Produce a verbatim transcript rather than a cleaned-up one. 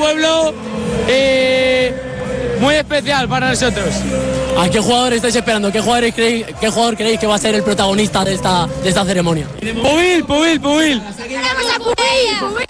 pueblo y muy especial para nosotros. ¿A qué jugador estáis esperando? ¿Qué, jugadores creéis, ¿Qué jugador creéis que va a ser el protagonista de esta, de esta ceremonia? Pubil, Pubil, Pubil. ¡Queremos a Pubil!